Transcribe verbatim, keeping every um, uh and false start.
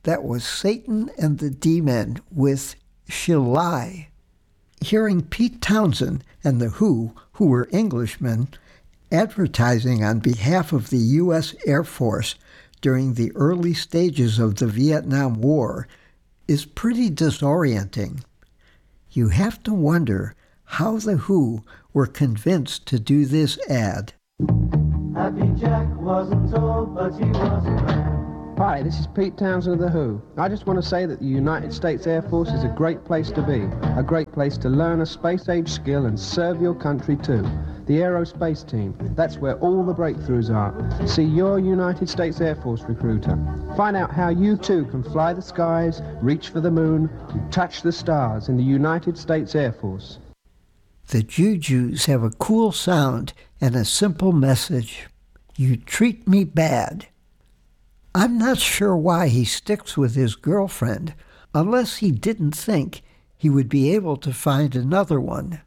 That was Satan and the D-Men with She'll Lie. Hearing Pete Townshend and The Who, who were Englishmen, advertising on behalf of the U S Air Force during the early stages of the Vietnam War is pretty disorienting. You have to wonder how The Who were convinced to do this ad. Happy Jack wasn't told, but he was a man. Hi, this is Pete Townshend of The Who. I just want to say that the United States Air Force is a great place to be, a great place to learn a space-age skill and serve your country too. The Aerospace Team, that's where all the breakthroughs are. See your United States Air Force recruiter. Find out how you too can fly the skies, reach for the moon, and touch the stars in the United States Air Force. The Jujus have a cool sound and a simple message. You treat me bad. I'm not sure why he sticks with his girlfriend, unless he didn't think he would be able to find another one.